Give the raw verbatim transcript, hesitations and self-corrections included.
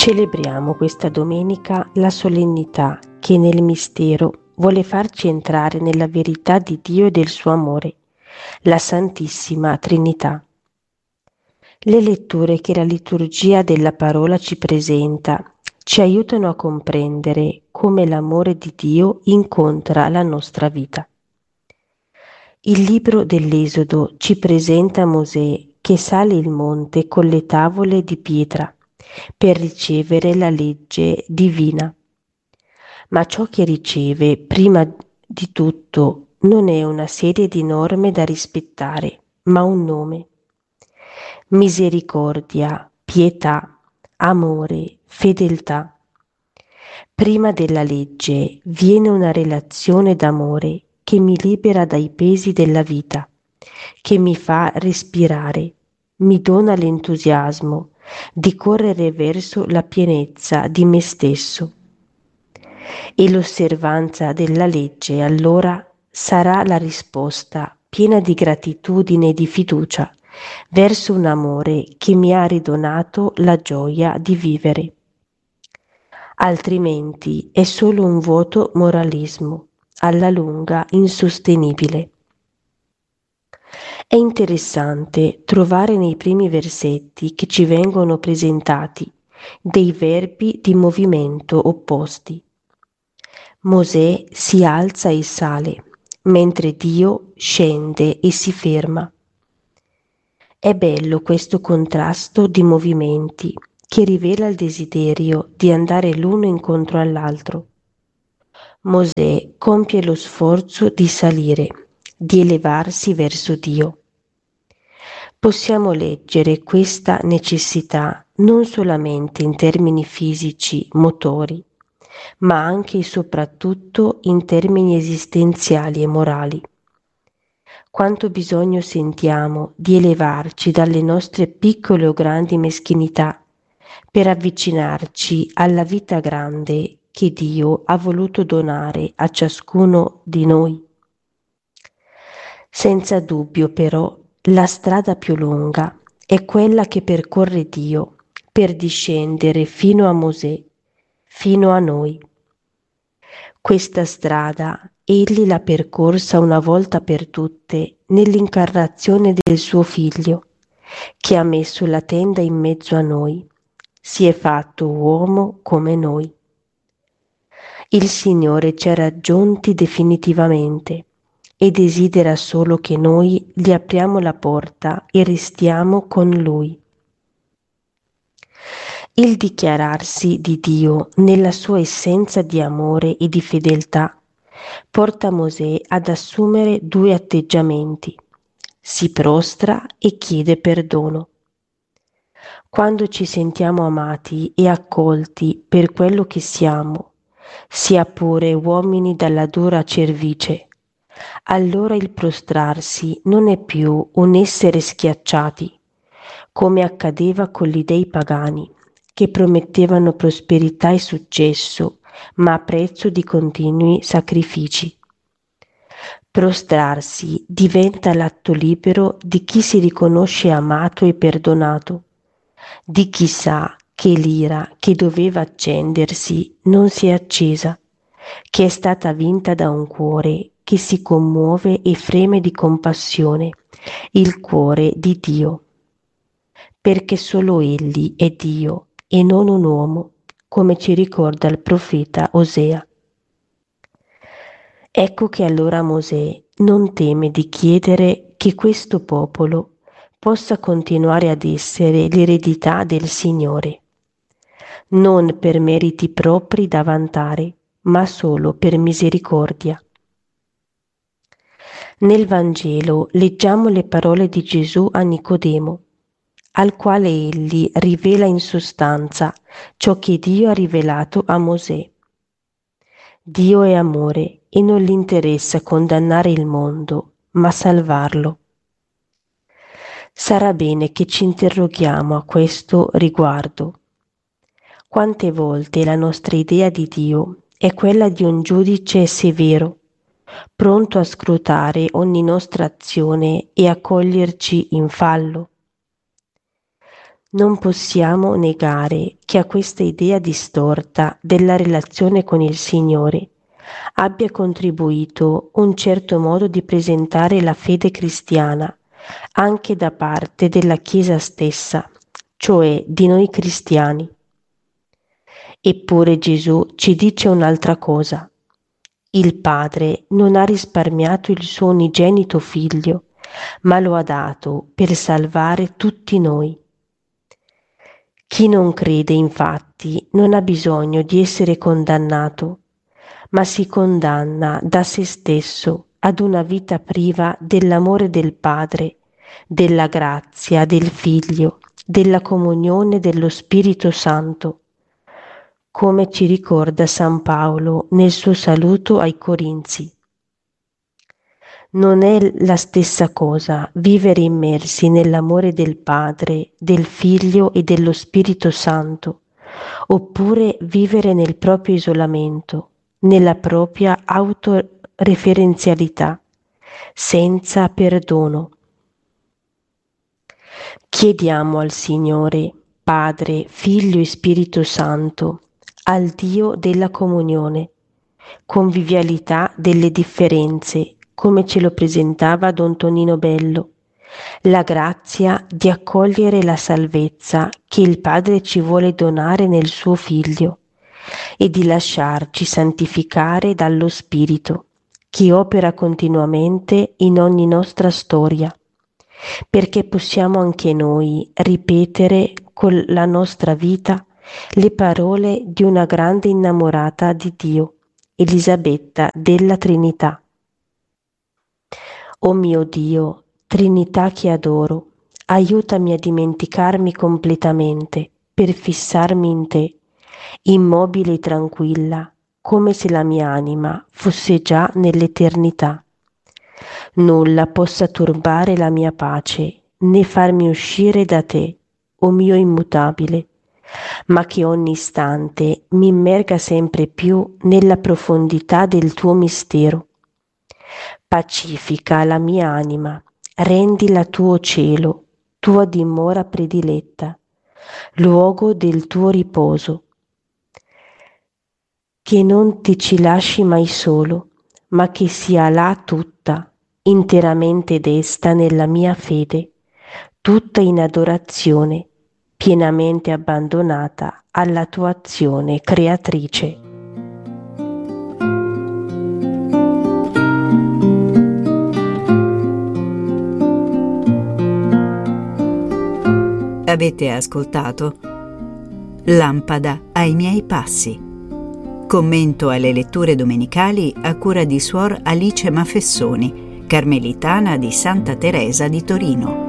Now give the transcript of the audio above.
Celebriamo questa domenica la solennità che nel mistero vuole farci entrare nella verità di Dio e del suo amore, la Santissima Trinità. Le letture che la liturgia della parola ci presenta ci aiutano a comprendere come l'amore di Dio incontra la nostra vita. Il libro dell'Esodo ci presenta Mosè che sale il monte con le tavole di pietra per ricevere la legge divina. Ma ciò che riceve prima di tutto non è una serie di norme da rispettare, ma un nome. Misericordia, pietà, amore, fedeltà. Prima della legge viene una relazione d'amore che mi libera dai pesi della vita, che mi fa respirare, mi dona l'entusiasmo di correre verso la pienezza di me stesso. E l'osservanza della legge allora sarà la risposta piena di gratitudine e di fiducia verso un amore che mi ha ridonato la gioia di vivere. Altrimenti è solo un vuoto moralismo, alla lunga insostenibile. È interessante trovare nei primi versetti che ci vengono presentati dei verbi di movimento opposti. Mosè si alza e sale, mentre Dio scende e si ferma. È bello questo contrasto di movimenti che rivela il desiderio di andare l'uno incontro all'altro. Mosè compie lo sforzo di salire, di elevarsi verso Dio. Possiamo leggere questa necessità non solamente in termini fisici, motori, ma anche e soprattutto in termini esistenziali e morali. Quanto bisogno sentiamo di elevarci dalle nostre piccole o grandi meschinità per avvicinarci alla vita grande che Dio ha voluto donare a ciascuno di noi. Senza dubbio però la strada più lunga è quella che percorre Dio per discendere fino a Mosè, fino a noi. Questa strada egli l'ha percorsa una volta per tutte nell'incarnazione del suo Figlio, che ha messo la tenda in mezzo a noi, si è fatto uomo come noi. Il Signore ci ha raggiunti definitivamente e desidera solo che noi gli apriamo la porta e restiamo con Lui. Il dichiararsi di Dio nella sua essenza di amore e di fedeltà porta Mosè ad assumere due atteggiamenti. Si prostra e chiede perdono. Quando ci sentiamo amati e accolti per quello che siamo, sia pure uomini dalla dura cervice, allora il prostrarsi non è più un essere schiacciati, come accadeva con gli dei pagani, che promettevano prosperità e successo, ma a prezzo di continui sacrifici. Prostrarsi diventa l'atto libero di chi si riconosce amato e perdonato, di chi sa che l'ira che doveva accendersi non si è accesa, che è stata vinta da un cuore che si commuove e freme di compassione, il cuore di Dio. Perché solo Egli è Dio e non un uomo, come ci ricorda il profeta Osea. Ecco che allora Mosè non teme di chiedere che questo popolo possa continuare ad essere l'eredità del Signore, non per meriti propri da vantare, ma solo per misericordia. Nel Vangelo leggiamo le parole di Gesù a Nicodemo, al quale egli rivela in sostanza ciò che Dio ha rivelato a Mosè. Dio è amore e non gli interessa condannare il mondo, ma salvarlo. Sarà bene che ci interroghiamo a questo riguardo. Quante volte la nostra idea di Dio è quella di un giudice severo, pronto a scrutare ogni nostra azione e a coglierci in fallo? Non possiamo negare che a questa idea distorta della relazione con il Signore abbia contribuito un certo modo di presentare la fede cristiana anche da parte della Chiesa stessa, cioè di noi cristiani. Eppure Gesù ci dice un'altra cosa. Il Padre non ha risparmiato il suo unigenito Figlio, ma lo ha dato per salvare tutti noi. Chi non crede, infatti, non ha bisogno di essere condannato, ma si condanna da se stesso ad una vita priva dell'amore del Padre, della grazia del Figlio, della comunione dello Spirito Santo, come ci ricorda San Paolo nel suo saluto ai Corinzi. Non è la stessa cosa vivere immersi nell'amore del Padre, del Figlio e dello Spirito Santo, oppure vivere nel proprio isolamento, nella propria autoreferenzialità, senza perdono. Chiediamo al Signore, Padre, Figlio e Spirito Santo, al Dio della comunione, convivialità delle differenze, come ce lo presentava Don Tonino Bello, la grazia di accogliere la salvezza che il Padre ci vuole donare nel suo Figlio e di lasciarci santificare dallo Spirito, che opera continuamente in ogni nostra storia, perché possiamo anche noi ripetere con la nostra vita le parole di una grande innamorata di Dio, Elisabetta della Trinità. O mio Dio, Trinità che adoro, aiutami a dimenticarmi completamente per fissarmi in te, immobile e tranquilla, come se la mia anima fosse già nell'eternità. Nulla possa turbare la mia pace, né farmi uscire da te, o mio immutabile, ma che ogni istante mi immerga sempre più nella profondità del tuo mistero. Pacifica la mia anima, rendila tuo cielo, tua dimora prediletta, luogo del tuo riposo. Che non ti ci lasci mai solo, ma che sia là tutta, interamente desta nella mia fede, tutta in adorazione, pienamente abbandonata alla tua azione creatrice. Avete ascoltato Lampada ai miei passi. Commento alle letture domenicali a cura di Suor Alice Mafessoni, carmelitana di Santa Teresa di Torino.